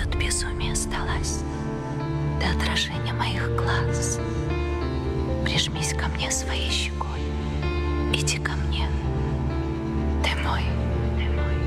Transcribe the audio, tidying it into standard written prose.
от безумия сдалась до отражения моих глаз. Прижмись ко мне своей щекой, иди ко мне.